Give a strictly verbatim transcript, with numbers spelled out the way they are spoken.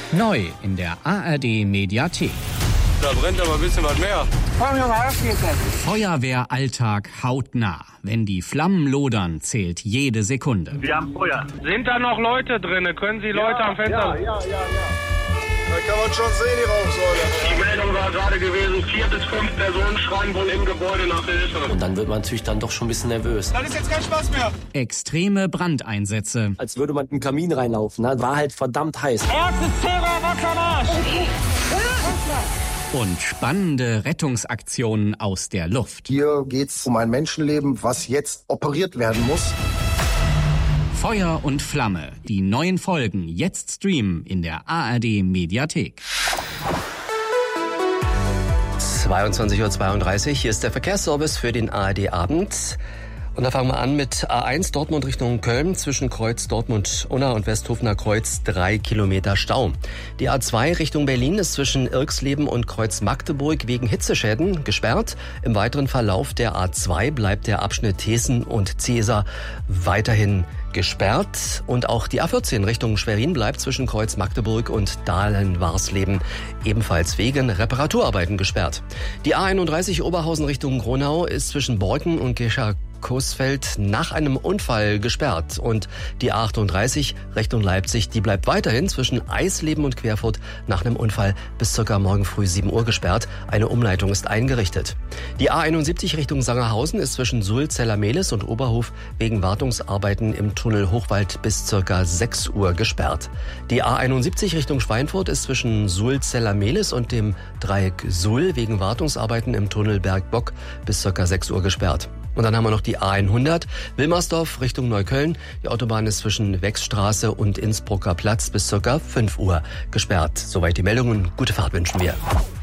Neu in der A R D-Mediathek. Da brennt aber ein bisschen was mehr. Feuerwehralltag hautnah. Wenn die Flammen lodern, zählt jede Sekunde. Wir haben Feuer. Sind da noch Leute drin? Können Sie Leute ja, am Fenster... Ja, ja, ja, ja. Da kann man schon sehen, die Rauchsäule. Die Meldung war gerade gewesen, vier bis fünf Personen schreien wohl im Gebäude nach Hilfe. Und dann wird man natürlich dann doch schon ein bisschen nervös. Dann ist jetzt kein Spaß mehr. Extreme Brandeinsätze. Als würde man in den Kamin reinlaufen. Ne? War halt verdammt heiß. Erstes Terror, Wassermarsch! Und spannende Rettungsaktionen aus der Luft. Hier geht's um ein Menschenleben, was jetzt operiert werden muss. Feuer und Flamme. Die neuen Folgen jetzt streamen in der A R D-Mediathek. zweiundzwanzig Uhr zweiunddreißig, hier ist der Verkehrsservice für den A R D-Abend. Und da fangen wir an mit A eins Dortmund Richtung Köln, zwischen Kreuz Dortmund-Unna und Westhofener Kreuz drei Kilometer Stau. Die A zwei Richtung Berlin ist zwischen Irxleben und Kreuz Magdeburg wegen Hitzeschäden gesperrt. Im weiteren Verlauf der A zwei bleibt der Abschnitt Hessen und Cäsar weiterhin gesperrt. Und auch die A vierzehn Richtung Schwerin bleibt zwischen Kreuz Magdeburg und Dahlen-Warsleben ebenfalls wegen Reparaturarbeiten gesperrt. Die A einunddreißig Oberhausen Richtung Gronau ist zwischen Borken und Gescher Coesfeld nach einem Unfall gesperrt. Und die A achtunddreißig Richtung Leipzig, die bleibt weiterhin zwischen Eisleben und Querfurt nach einem Unfall bis circa morgen früh sieben Uhr gesperrt. Eine Umleitung ist eingerichtet. Die A einundsiebzig Richtung Sangerhausen ist zwischen Sulz-Zellermehlis und Oberhof wegen Wartungsarbeiten im Tunnel Hochwald bis circa sechs Uhr gesperrt. Die A einundsiebzig Richtung Schweinfurt ist zwischen Sulz-Zellermehlis und dem Dreieck Suhl wegen Wartungsarbeiten im Tunnel Bergbock bis circa sechs Uhr gesperrt. Und dann haben wir noch die A hundert, Wilmersdorf Richtung Neukölln. Die Autobahn ist zwischen Wechsstraße und Innsbrucker Platz bis circa fünf Uhr gesperrt. Soweit die Meldungen. Gute Fahrt wünschen wir.